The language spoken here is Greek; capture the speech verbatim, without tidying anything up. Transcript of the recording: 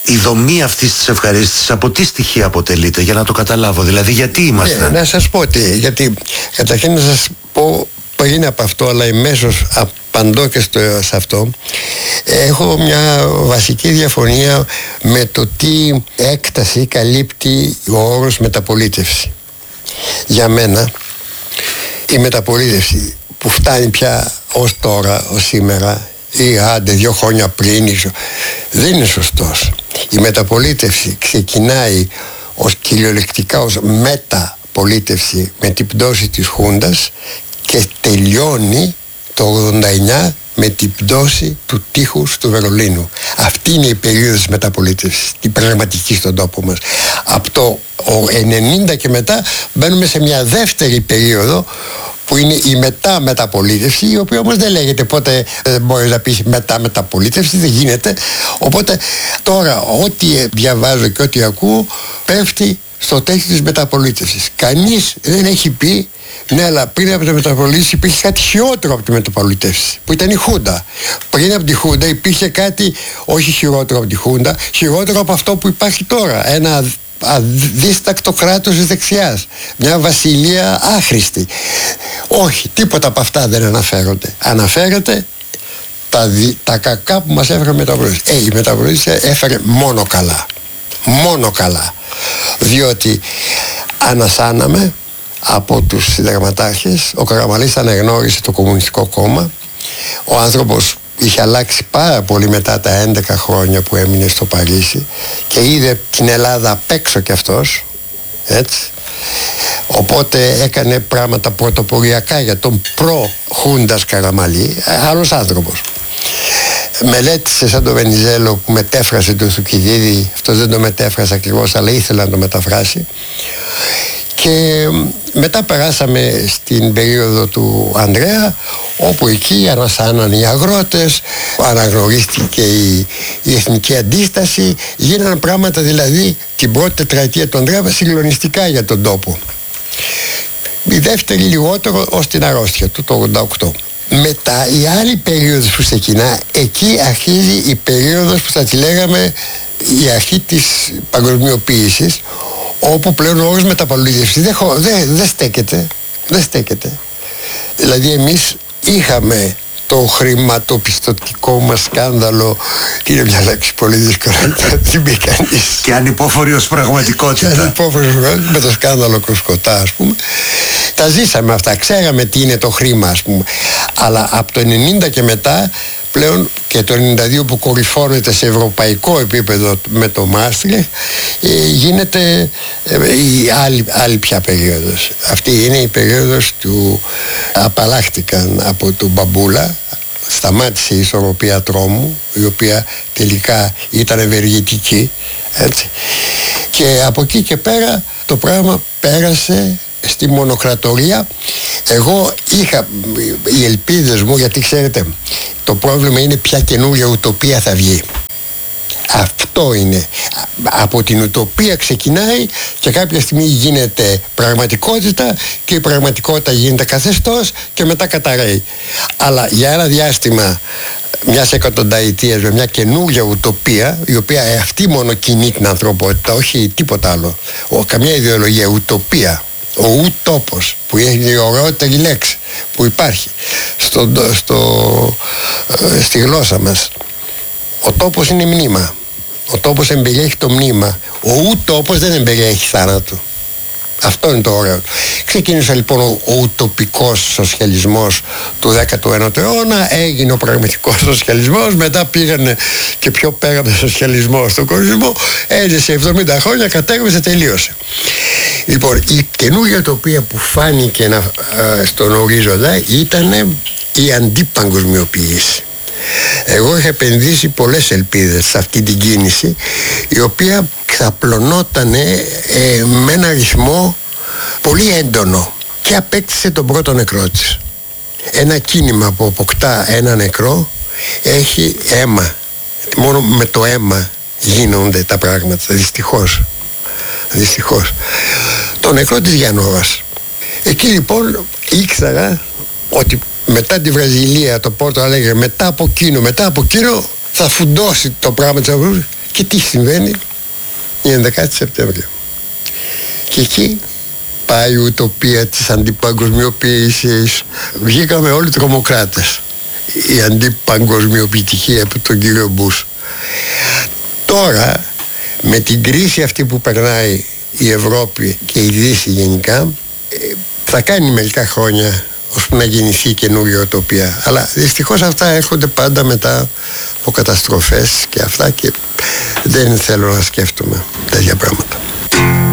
η δομή αυτής της ευχαρίστησης από τι στοιχεία αποτελείται, για να το καταλάβω, δηλαδή γιατί είμαστε? Ε, να σας πω τι, γιατί καταρχήν να σας πω πριν από αυτό, αλλά εμέσως απαντώ και στο, σε αυτό. Έχω μια βασική διαφωνία με το τι έκταση καλύπτει ο όρος μεταπολίτευση. Για μένα η μεταπολίτευση που φτάνει πια ως τώρα, ως σήμερα, ή άντε δύο χρόνια πριν, δεν είναι σωστός. Η μεταπολίτευση ξεκινάει ως κυριολεκτικά ως μεταπολίτευση με την πτώση της Χούντας και τελειώνει το ογδόντα εννιά με την πτώση του τείχους του Βερολίνου. Αυτή είναι η περίοδος μεταπολίτευσης, η πραγματική στον τόπο μας. Από το ενενήντα και μετά μπαίνουμε σε μια δεύτερη περίοδο που είναι η μετά-μεταπολίτευση, η οποία όμως δεν λέγεται πότε ε, μπορείς να πεις μετά-μεταπολίτευση, δεν γίνεται. Οπότε τώρα ό,τι διαβάζω και ό,τι ακούω πέφτει στο τέλος της μεταπολίτευσης. Κανείς δεν έχει πει ναι, αλλά πριν από τη μεταπολίτευση υπήρχε κάτι χειρότερο από τη μεταπολίτευση, που ήταν η Χούντα. Πριν από τη Χούντα υπήρχε κάτι όχι χειρότερο από τη Χούντα, χειρότερο από αυτό που υπάρχει τώρα. Ένα αδίστακτο κράτος της δεξιάς, μια βασιλεία άχρηστη. Όχι, τίποτα από αυτά δεν αναφέρονται. Αναφέρεται τα, δι, τα κακά που μας έφερε η μεταπολίτευση. Ε, η μεταπολίτευση έφερε μόνο καλά. Μόνο καλά. Διότι ανασάναμε από τους συνταγματάρχες. Ο Καραμανλής αναγνώρισε το Κομμουνιστικό Κόμμα. Ο άνθρωπος είχε αλλάξει πάρα πολύ μετά τα έντεκα χρόνια που έμεινε στο Παρίσι και είδε την Ελλάδα απ' έξω κι αυτός, έτσι. Οπότε έκανε πράγματα πρωτοποριακά για τον προ-Χούντας Καραμανλή, άλλος άνθρωπος. Μελέτησε σαν τον Βενιζέλο που μετέφρασε το Θουκυδίδη. Αυτός δεν το μετέφρασε ακριβώς, αλλά ήθελε να το μεταφράσει. Και μετά περάσαμε στην περίοδο του Ανδρέα, όπου εκεί ανασάναν οι αγρότες, αναγνωρίστηκε η, η εθνική αντίσταση, γίνανε πράγματα δηλαδή την πρώτη τετραετία του Ανδρέα συγκλονιστικά για τον τόπο. Η δεύτερη λιγότερο ως την αρρώστια του το ογδόντα οκτώ. Μετά η άλλη περίοδος που ξεκινά, εκεί αρχίζει η περίοδος που θα τη λέγαμε η αρχή της παγκοσμιοποίησης, όπου πλέον ο όρος μεταπολίτευση δεν, δεν, δεν στέκεται, δεν στέκεται. Δηλαδή εμείς είχαμε το χρηματοπιστωτικό μας σκάνδαλο, είναι μια λέξη πολύ δύσκολη να την πει κανείς. Και ανυπόφορη ως πραγματικότητα. Και ανυπόφορη ως πραγματικότητα, με το σκάνδαλο Κροσκοτά, ας πούμε. Τα ζήσαμε αυτά, ξέραμε τι είναι το χρήμα, ας πούμε. Αλλά από το ενενήντα και μετά, πλέον και το ενενήντα δύο που κορυφώνεται σε ευρωπαϊκό επίπεδο με το Μάστριχτ, ε, γίνεται ε, η άλλη, άλλη πια περίοδος. Αυτή είναι η περίοδος του απαλλάχτηκαν από τον Μπαμπούλα, σταμάτησε η ισορροπία τρόμου, η οποία τελικά ήταν ευεργετική, έτσι. Και από εκεί και πέρα το πράγμα πέρασε στη μονοκρατορία. Εγώ είχα οι ελπίδες μου, γιατί ξέρετε το πρόβλημα είναι ποια καινούργια ουτοπία θα βγει. Αυτό είναι. Από την ουτοπία ξεκινάει και κάποια στιγμή γίνεται πραγματικότητα και η πραγματικότητα γίνεται καθεστώς και μετά καταραίει. Αλλά για ένα διάστημα μιας εκατονταετίας με μια καινούργια ουτοπία, η οποία αυτή μόνο κινεί την ανθρωπότητα, όχι τίποτα άλλο, ο, καμιά ιδεολογία, ουτοπία. Ο ουτόπος, που είναι η ωραιότερη λέξη που υπάρχει στο, στο, στη γλώσσα μας. Ο τόπος είναι μνήμα. Ο τόπος εμπεριέχει το μνήμα. Ο ουτόπος δεν εμπεριέχει θάνατο. Αυτό είναι το ωραίο. Ξεκίνησε λοιπόν ο, ο ουτοπικός σοσιαλισμός του δέκατου ένατου αιώνα, έγινε ο πραγματικός σοσιαλισμός, μετά πήγανε και πιο πέρα με σοσιαλισμό στον κομμουνισμό, έζησε εβδομήντα χρόνια, κατέρευσε, τελείωσε. Λοιπόν, η καινούργια ουτοπία που φάνηκε να, α, στον ορίζοντα ήταν η αντιπαγκοσμιοποίηση. Εγώ είχα επενδύσει πολλές ελπίδες σε αυτή την κίνηση, η οποία ξαπλωνότανε ε, με ένα ρυθμό πολύ έντονο και απέκτησε τον πρώτο νεκρό της. Ένα κίνημα που αποκτά ένα νεκρό έχει αίμα. Μόνο με το αίμα γίνονται τα πράγματα, δυστυχώς. Δυστυχώς. Το νεκρό της Γιαννόβας. Εκεί λοιπόν ήξερα ότι μετά τη Βραζιλία, το Πόρτο Αλέγκρε, μετά από εκείνο, μετά από εκείνο θα φουντώσει το πράγμα της Ευρώπης Και τι συμβαίνει? Η ενδεκάτη Σεπτεμβρίου. Και εκεί πάει η ουτοπία της αντιπαγκοσμιοποίησης. Βγήκαμε όλοι τρομοκράτες. Η αντιπαγκοσμιοποιητική από τον κύριο Μπούς. Τώρα με την κρίση αυτή που περνάει η Ευρώπη και η Δύση γενικά, θα κάνει μερικά χρόνια ώσπου να γεννηθεί καινούργια ουτοπία. Αλλά δυστυχώς αυτά έρχονται πάντα μετά από καταστροφές και αυτά, και δεν θέλω να σκέφτομαι τέτοια πράγματα.